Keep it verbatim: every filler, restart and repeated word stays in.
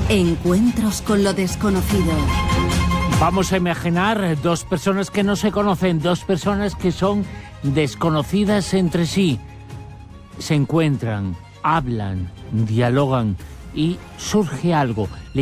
Encuentros con lo desconocido. Vamos a imaginar dos personas que no se conocen, dos personas que son desconocidas entre sí. Se encuentran, hablan, dialogan y surge algo.